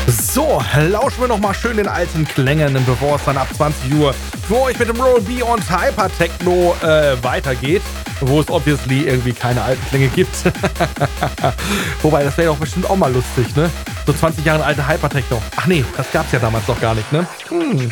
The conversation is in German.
So, lauschen wir nochmal schön den alten Klängen, bevor es dann ab 20 Uhr für euch mit dem Roll Beyond Hypertechno weitergeht, wo es obviously irgendwie keine alten Klänge gibt. Wobei, das wäre doch bestimmt auch mal lustig, ne? So 20 Jahre alte Hypertechno. Ach nee, das gab's ja damals noch gar nicht, ne?